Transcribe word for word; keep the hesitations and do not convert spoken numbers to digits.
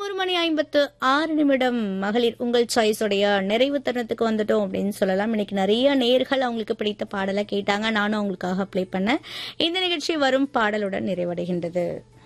ஒரு மணி ஐம்பத்து ஆறு நிமிடம். மகளிர் உங்கள் சாய்ஸ் உடைய நிறைவு தருணத்துக்கு வந்துட்டோம் அப்படின்னு சொல்லலாம். இன்னைக்கு நிறைய நேர்கள் அவங்களுக்கு பிடித்த பாடலை கேட்டாங்க. நானும் அவங்களுக்காக ப்ளே பண்ணேன். இந்த நிகழ்ச்சி வரும் பாடலுடன் நிறைவடைகின்றது.